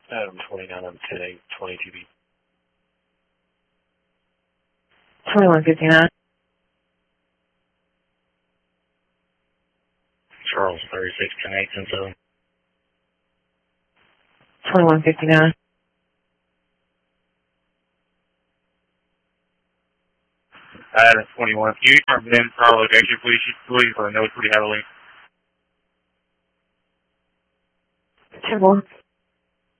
Adam 29 on 10-8, 22B. 2159. Charles 36, 10-8, 10-7. 2159. Adam 21. Can you confirm then our location, please? I know it's pretty heavily. 10-4.